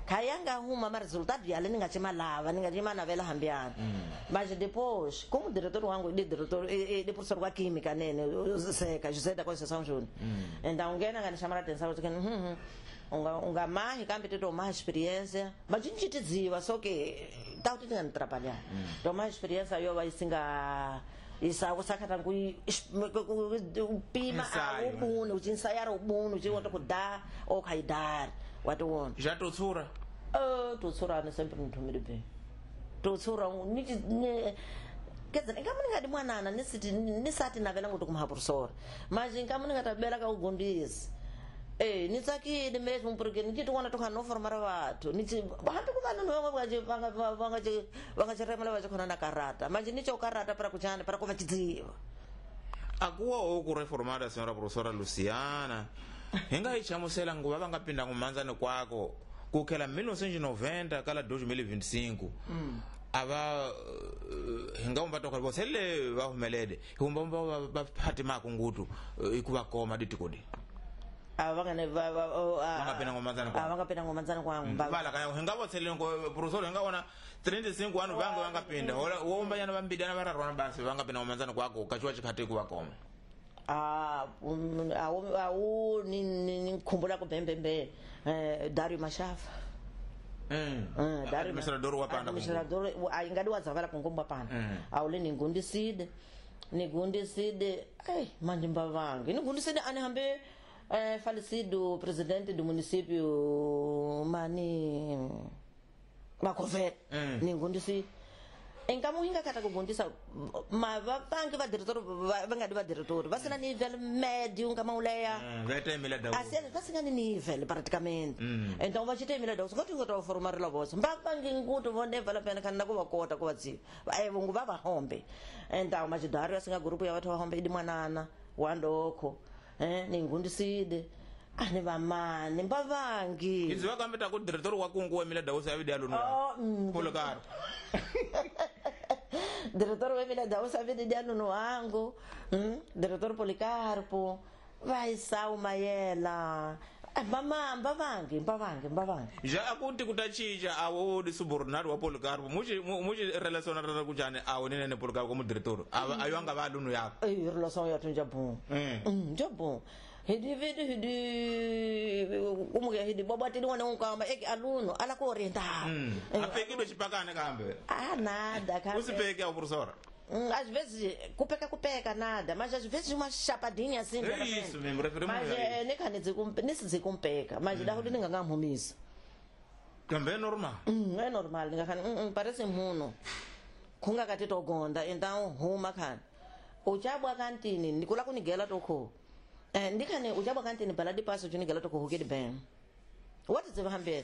kayanga huma ma resultado yale ningachema lava ningachema navela hambiana mas depois como diretor wangu diretor de professor wa química nene seca José da Conceição Júnior então ngena nganishama atenção que unga mais campo de tomar experiência mas a gente dizia só que tá tentando trabalhar tomar experiência eu vai singa isso eu sakata ngui pima o mundo o ensaiar o mundo o outro dar ou caidar watu wona já totsura totsura ne sempre nthumile be totsura ni keza ngamuni ngadi mwanana nisati navela nguti kumha professor mas ngamuni ngatabela ka ugondisi nitsakile mesmo porque niti wana toka no formar watu niti bahantu kuvana no vanga chiremela vacho khona na karata mas nicho karata para kuchana para kuva chidziwa akuwa oku reformada senhora professora Luciana hinga ichamusela nguva vangapinda ngumanzani kwako kukela 1990 kala 2025 ava hinga umbata kwa bosele vahumelede humba baphathi mako ngutu ikuva koma ditikodi vangapenda ngomanzani kwangu vala kaya hinga botsele ngo professor hinga ona 35 wanu vangapinda womba yana vambidana vararwana basi vangapenda ngomanzani kwako kachwa chikhate kuva koma ni kumbula kubembembe Dario Machafa administrador wa panda administrador ingadi wazavala kungomba panda aule ningundiside manje mbavangi ningundiside anihambe falecido presidente do município Mani Macovet ningundiside enkamu hinga kata kugundisa mavangi va diretor vangadi va diretor vasina nível médio ngama uleya vetemela dawo asena vasina nível praticamente então va chitemela dawo ngoto ngoto formar la voz mbavangi nguto vonde vala pena kana ku vakota ku vatsi vungu va hombe então majidario asinga grupo ya vathu va hombe idi mwanana wandoko ningundiside ani vamani mbavangi izi vakambeta ku diretor wa kungu wemela dawo savidi alunu polokaro diretor wemela dawo savidi alunu wangu diretor Policarpo vai saumayela mbavangi ja akuti kutachija awo di subordinado wa Policarpo muji relation rara kujane awo nene Policarpo como diretor ayo anga valunu yako relation yatu njabon njabon hidi umuke hidi bobatini wana unkama eki aluno ala ko orientar apeki do chipakane kambe nada kambe usipeki ao professor às vezes kupeka nada mas às vezes uma chapadinha assim isso mesmo referimos mas nesse kumpeka mas daho ningangamhumisa também é normal é normal ningakhani parece muno kunga katito gonda então huma khani uchabwa kantini nikula kunigela tokho ndikhane uchabwa kantini baladi paso junigela tokho hukedi ben what is the hambele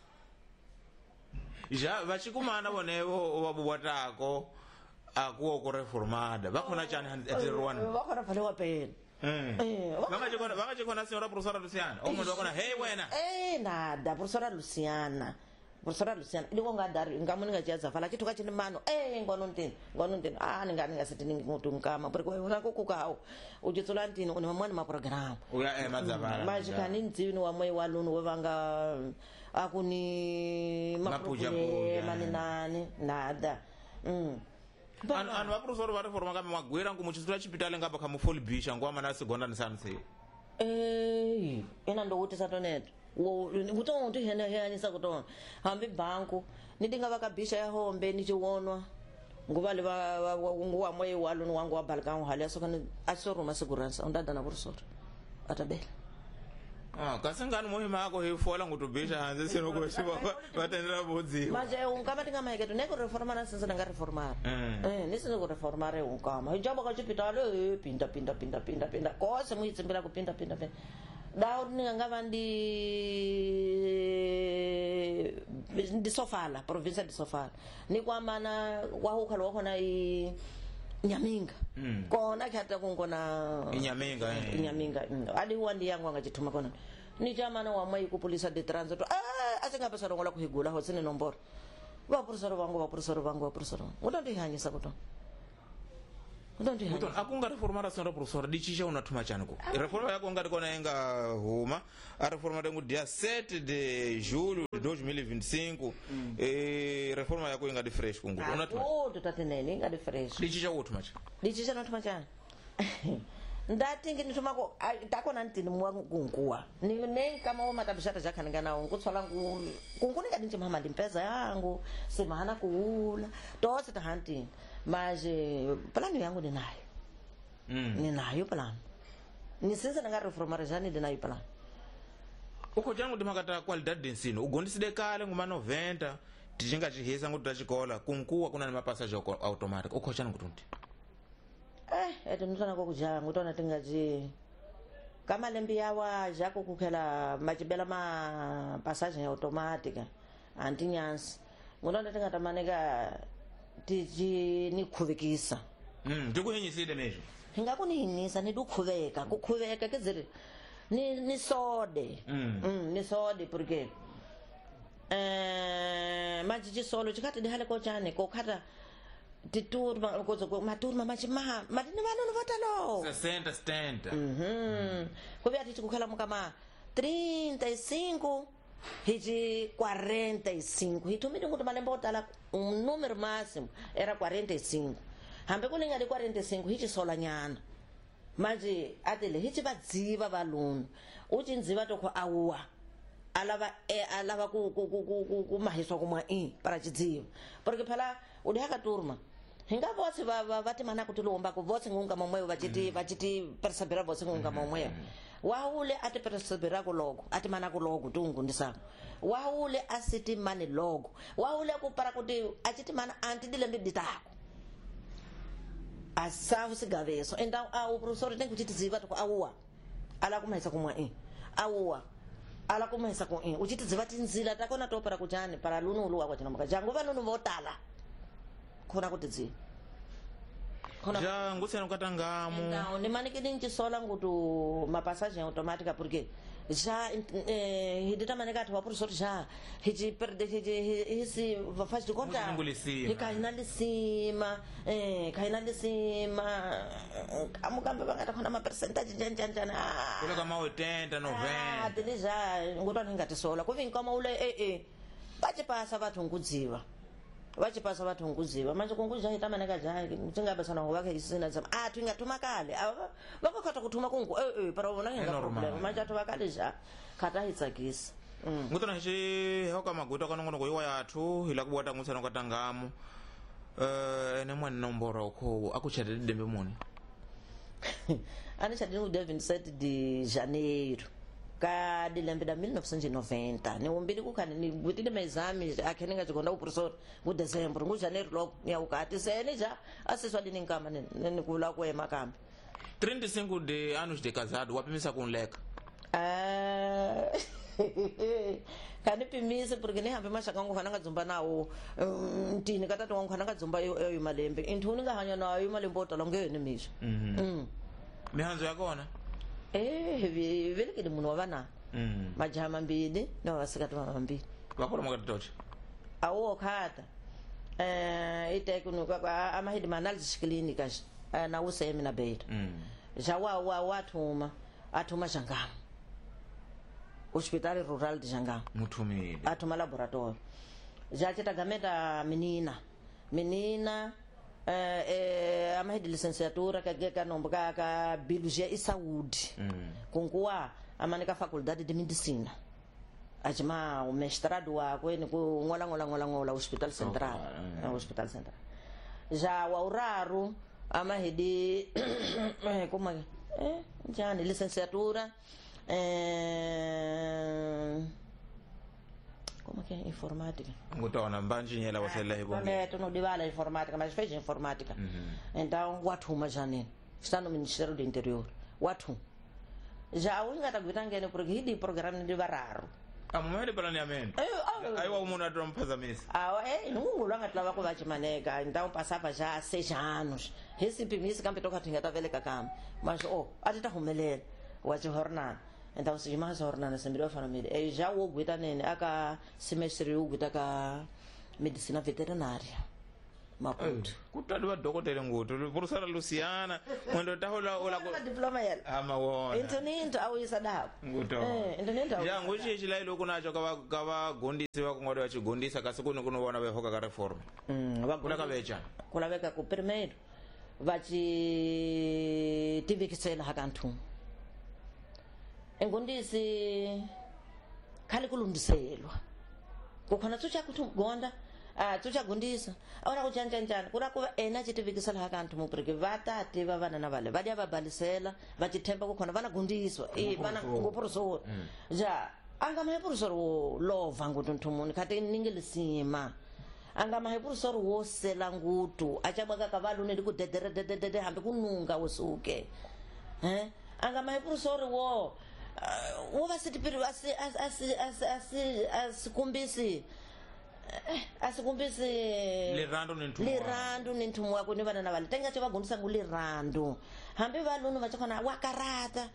ja vachikumana vonevo vabubwatako akuwa ku reformada vakhona chani 01 vakhona phalewa pena vangachikona senhora professora Luciana umuntu wakona hey wena nada professora Luciana iliko ngadari ngamuni ngajaza fala kitu kachini mano ngonontini ningasiti ningutu ngama porque wena kokukawo ujitsola ntini une mamwana ma program uya madzavala majikani ndzini wa moyo walunu wevanga akuni mapuja maninani nada anu vaprofessor va reforma kambe magwira ngumuchisula chipitale ngapa kamufoli bisha ngwama na segonda nisanse ina ndokuti satoneto kutonti henisa kutona hambi banku nidinga vakabisha ya hombe nichiwonwa nguvale nguwa moyo walunu wangu wa balkan hali asokani asoruma segurança undadana professor atabela kasingani muhima yako hifola ngutubisha hanze sino kushi vatendera budzi maje unkama tingamaheke tuneko reformar sasa nga reformar nisino ku reformar unkama hijabo ka chipitalo pinda kose muyitsimbira kupinda dawo ningangava ndi Sofala province de Sofala nikwamana kwahukhala wakhona Nyaminga kona khata kungona Nyaminga ali wandi yangu angachithuma kona ni chamana wa mai ku police de transit asinga pesa ngola kuhigula ho tsine nomboro va professor vangu utandihanyisa kuto akunga reformara senhora professora dichisha unathuma chani ku reforma yako ngati kona inga huma a reforma dengu dia 7 de julho 2025 reforma yako ingadi fresh kungulo unatuma akuto tatinene ingadi fresh lichicha kuti macha lichicha notuma chani ndati nginitumako takona ntini mwangunguwa ne kama wo matabishata jakhaninga nawo ngutswala kungunika dinchi mama ndimpeza yangu semana kuula tose tahantini maje plani yangu ninayo ninayo plani nisinze nga reforma rejani ndinayo plani uko jangu ndimakata qualidade densino ugondiside kale nguma 90 tichinga chihisa nguti tachikola kunkuwa kuna mapassage automatic uko chanu kutunti ete nutana kokujala ngutona tingaji kama lembi yawa jako kukhela machibela ma passage automatic antinyansi ngutona tingatamaniga tiji nikhuvikisa ndikuhinyiside mesho ngakunihinisa nidukhuveka kukhuveka kezeri ni sode ni sode porque majiji solo chikati dihale ko chane ko khata titurma ko maturma machimaha matini vanono votalo 60 stand kuvi ati tikukhala mukama 35 hiji 45 hitumidi nguti malembo otala número máximo era 45 hambe kulinga di 45 hichi sola nyana manje atele hichi vadziva valungu uchi ndziva toko awuwa alava ku mahiswa kumwa para chidziva porque phala udihaka turma hinga votse vati mana kuti lomba ku votse ngunga momweyo vachiti persevera votse ngunga momweyo waule ati persevera ku logo ati mana ku logo tungu ndisako waule asiti mani logo waule ku para kuti achiti mana anti dilembe ditako asavu sigaveso então o professor tem que te dizer que awuwa ala kumahisa kumwa awuwa ala kumahisa ku uchiti dziva tinzila takona to para kujani para lunulu wakwa chinomuka jangu vanunu votala khona kuti dzi khona ja ngutsena katangamo então ni manikidi nchisola ngutu mapassage automatica porque já hidita manika ati professor já hiji perde hiji faz de conta kaina lisima amukambe bangata khona ma percentage njanja kule kama 80 90 atili já ngutwana ngati sola kuvi kama ule vachipasa vathu ngudziva vachipasa vathu ngudziva manje kunguja hita manika ja tingabe sana ngovake isina zama twingatuma kale vakokhata kuthuma kungu para vona ngenga problem manje athu vakale ja khata hitsakisa ngutona hichi hoka maguta kanongono kuyiwa yathu hila kubwata ngutsana katangamo ene mwana nombora ukho akuchatele dembe muni ani chatele ku 27 de janeiro ka dilembe da 1990 ni umbili kukhani ni witile maexame akheninga chikonda ku professor ku December ku Janeiro lo ya ukati sene ja asiswa dini nkama ni kula ku emakambe 35 de anos de casado wapimisa kunleka kanipimise porque ni hambe mashaka ngo khana ngadzumba nawo ntini katatu ngo khana ngadzumba yo malembe inthuni nga hanya nayo malembe otala ngene misho mihanzo yakona vele kidi munhu wavana majaha mambili navasikati mambili vakora makatitocha awo khata itekunuka amahidi ma-analysis clinic na usemi na beira já wathuma athuma Jangamo hospital rural de Jangamo muthumile athuma laboratório já chitagameta menina amahidi licenciatura ka nombo ka biologia e saúde kunkuwa amanika faculdade de medicina ajima o mestrado wakwe ni ku ngola hospital central hospital central já wa uraru amahidi kuma njani licenciatura como que é informática ngutona mbanjinyela wasela ibonge tunodivala informática mas fez informática então wathuma janene está no Ministério do Interior wathu já uingata gwitangene porque hidi programa de bararo amumele planeamento aiwa umuntu atomphazamisa nungulu angatlava ku vachimaneka então passava já 6 anos recipimisi kambe toka thingata vele kakama mas atitahumelela wachihornana então se mais hornana sempre vai falar mesmo já o guita nene aka semestre o guita ka medicina veterinária Maputo kutali vadokotela nguto professora Luciana mwendo tahola ola Wala diploma yala amawona into awuyisa dapo nguto ya ngushi la iloko nacho kava gondisi vakungwadi vachigondisa kasi kuno vona vehoka ka reform kula kavecha kulaveka ku primeiro vachitivikisela hakantu engondisi khali kulungiselwa kukhona tsuchakuthi gonda tsuchagondisa awona kuchanjanjani kula kuva ena chitivikisela hakantu mupriki vatati va vana na vale vadya vabhalisela vachithemba kukhona vana gondiswa vana nguprofesor ja anga mahiprofesor wo lova ngutu nthumuni khati ningelisima anga mahiprofesor wo sela ngutu achabaka kavalu nedi ku dedere hambi kununga usuke anga mahiprofesor wo vasitipiri asikumbisi lirando ni nthumu wako ni vana na vale tengacho vagondisa ngulirando hambi valunu vachakhona wakarata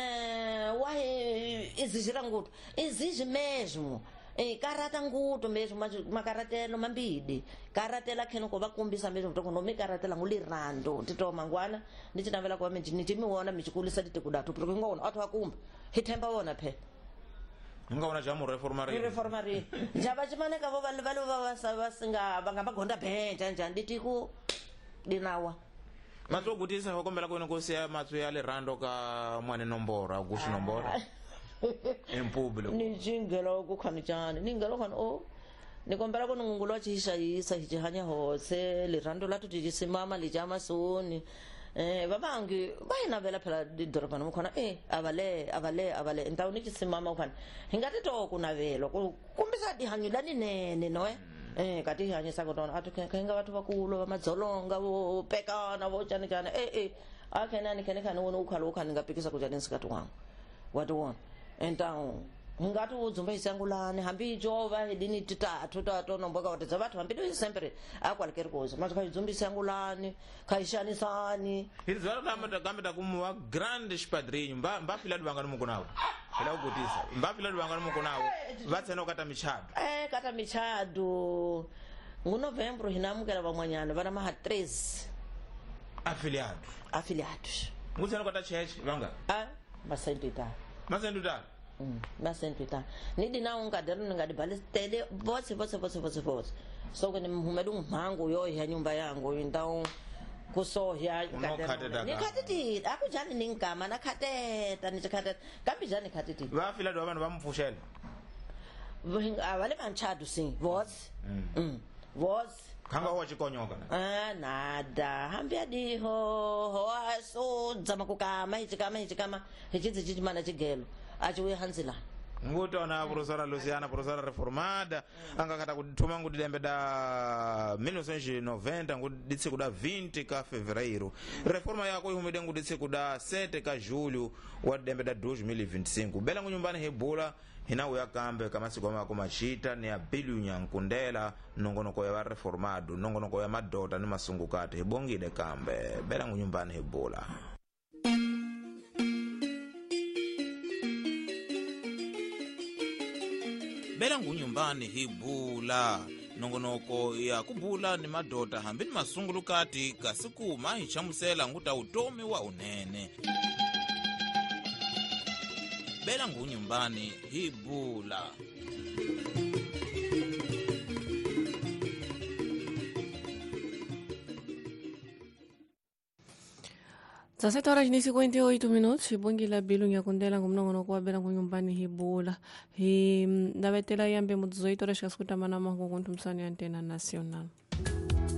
wahe izizhira nguto izizhi mesmo karata nguto mesmo makaratelo mambidi karatela kheno ko vakumbisa mesmo kuti kuno mikaratela ngulirando tito mangwana ndichinavela kwa mimi nitimiona michikulisa titikudatu porque ngona athu akumba hithemba wona phe ngaona jamu reformari njaba chimaneka vo vale vasinga vangabagonda bhenja njani ditiku dinawa matso gutisa hokombela kwenu kosi matso ya lirando ka mwane nombora kushi nombora empublo ni jingela ukukhani jani ningelo khani nikombela kono ngungulu wachihisha yisa hichihanya hose lirando latu tijisimama lijama suni vavangi vayinavela phela didorobhana mukhona avale ntawu ni chisimama ukhani hi nga ti to kunavelwa kumbisa tihanyo laninene noe kati hi hanyisa kutona atu khenga vathu vakulo va madzolonga vo pekana vo canecane akhenani khenekani wona ukhani nga pikisa kujani nsikati wangu wati wona entawu ngati udzumba isangulani hambi jova hedini titatu tatonomboka watedza vathu hambi do sempre akwalekeri koza mazo khaidzumba isangulani khaishanisani hizwala kameta kumuwa grande spadrinho mbafiladu vangani mukunawo ela ugutisa mbafiladu vangani mukunawo vatsena ukata michado kata michado ngunovembro hinamukela vamwanyana vana maha 13 afiliados ngutsena ukata cheche vanga masentitala masentitala nidi na ungadero ningadibhalisa tele vose so kuni mhumedu mhangu yo ya nyumba yangu ndau kusohya nikhatiti akujani ningama nakhateta nichikhateta kambi jani khatiti vafila do vanhu vamupfushela vale vanchadu si vose khanga wachikonyoka nada hambi adiho hoaso dzama kukama hichikama hichidzi chichimana chigelo achiuye hanzila ngutona professora Luciana professora reformada angakata kuthuma nguti dembe da 1990 nguditse kuda 20 ka fevereiro reforma yako ihumide nguditse kuda 7 ka julho wa dembe da 2025 bela ngunyumbani hebula hinawo yakambe kamasiku mako machita ni abilu nyankundela nongonoko ya reformado nongonoko ya madota ni masungukati hebongide kambe bela ngunyumbani hebula bela ngunyumbani hibula nongonoko ya kubula ni madota hambi ni masungulukati kasiku mahichamusela nguta utomi wa unene bela ngunyumbani hibula 17:58 ibongila bilu ngiyakundela ngumnongonoko wabela ngunyumbani hibula hi ndavetela yambe mudzizoitora xikasikutamana mahungu kuntu msani ya antena nacional